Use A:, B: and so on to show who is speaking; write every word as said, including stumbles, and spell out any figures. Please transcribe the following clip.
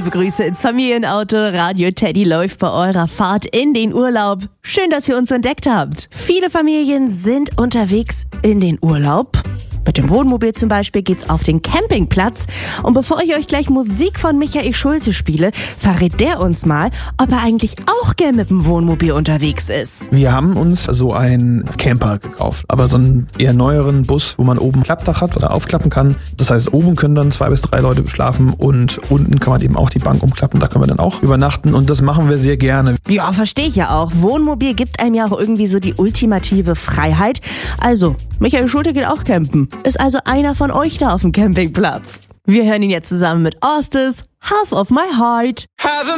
A: liebe Grüße ins Familienauto. Radio Teddy läuft bei eurer Fahrt in den Urlaub. Schön, dass ihr uns entdeckt habt. Viele Familien sind unterwegs in den Urlaub. Mit dem Wohnmobil zum Beispiel geht's auf den Campingplatz. Und bevor ich euch gleich Musik von Michael Schulte spiele, verrät der uns mal, ob er eigentlich auch gern mit dem Wohnmobil unterwegs ist.
B: Wir haben uns so einen Camper gekauft, aber so einen eher neueren Bus, wo man oben ein Klappdach hat, was er aufklappen kann. Das heißt, oben können dann zwei bis drei Leute schlafen und unten kann man eben auch die Bank umklappen. Da können wir dann auch übernachten und das machen wir sehr gerne.
A: Ja, verstehe ich ja auch. Wohnmobil gibt einem ja auch irgendwie so die ultimative Freiheit. Also, Michael Schulte geht auch campen. Ist also einer von euch da auf dem Campingplatz. Wir hören ihn jetzt zusammen mit Ostis, Half of My Heart.